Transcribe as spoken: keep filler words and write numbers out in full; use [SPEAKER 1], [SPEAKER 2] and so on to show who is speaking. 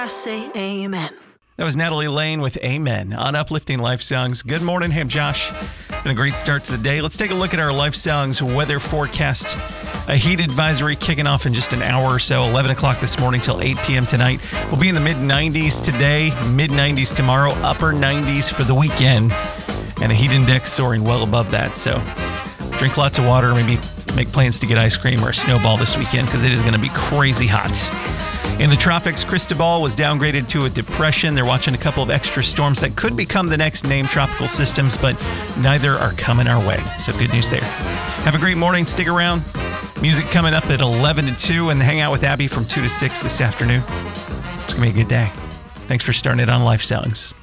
[SPEAKER 1] I say amen.
[SPEAKER 2] That was Natalie Lane with Amen on Uplifting Life Songs. Good morning. Hey, I'm Josh. Been a great start to the day. Let's take a look at our Life Songs weather forecast. A heat advisory kicking off in just an hour or so, eleven o'clock this morning till eight p.m. tonight. We'll be in the mid nineties today, mid nineties tomorrow, upper nineties for the weekend, and a heat index soaring well above that. So drink lots of water, maybe make plans to get ice cream or a snowball this weekend because it is going to be crazy hot. In the tropics, Cristobal was downgraded to a depression. They're watching a couple of extra storms that could become the next named tropical systems, but neither are coming our way. So good news there. Have a great morning. Stick around. Music coming up at eleven to two, and hang out with Abby from two to six this afternoon. It's going to be a good day. Thanks for starting it on Life Songs.